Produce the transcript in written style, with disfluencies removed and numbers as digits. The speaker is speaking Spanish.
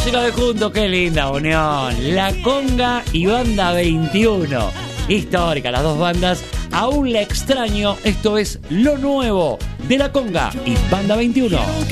música de juntos, qué linda unión. La Conga y Banda 21. Histórica, las dos bandas. Aún la extraño. Esto es lo nuevo de La Conga y Banda 21.